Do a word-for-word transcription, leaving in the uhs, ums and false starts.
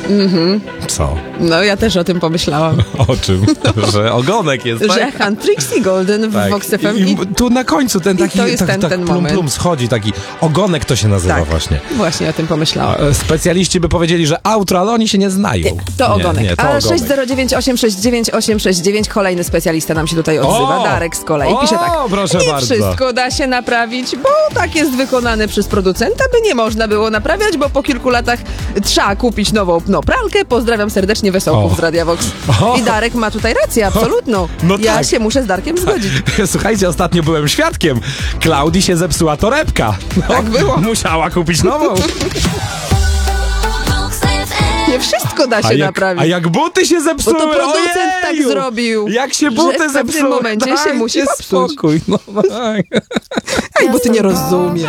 Mhm. Co? No ja też o tym pomyślałam. O czym? Że ogonek jest, tak? Że Han Trixie Golden w Tak. Vox F M. I, I, i tu na końcu ten taki to jest tak, ten- tak ten plum, moment. plum schodzi, taki ogonek to się nazywa tak, właśnie. właśnie o tym pomyślałam. E, Specjaliści by powiedzieli, że outro, ale oni się nie znają. To nie, ogonek. Nie, to A ogonek. sześć zero dziewięć osiem sześć dziewięć osiem sześć dziewięć kolejny specjalista nam się tutaj odzywa. O! Darek z kolei O, pisze tak. proszę nie bardzo. wszystko da się naprawić, bo tak jest wykonane przez producenta, by nie można było naprawiać, bo po kilku latach trzeba kupić nową no, pralkę. Pozdrawiam serdecznie Wesołków O. z Radia Vox. O. I Darek ma tutaj rację, absolutną. No ja tak. się muszę z Darkiem zgodzić. Słuchajcie, ostatnio byłem świadkiem. Klaudii się zepsuła torebka. No, Tak było. Musiała kupić nową. Nie wszystko da się A jak, naprawić. a jak buty się zepsuły? Bo to producent tak Ojeju! zrobił, Jak się że buty w pewnym zepsuły? momencie się Dajcie musi popsuć. spokój. No, tak. Ej, bo ty nie rozumiesz.